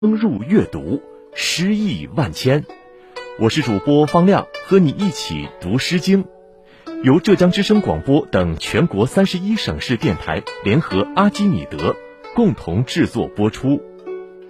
登入阅读，诗意万千。我是主播方亮，和你一起读《诗经》，由浙江之声广播等全国31省市电台联合阿基米德共同制作播出。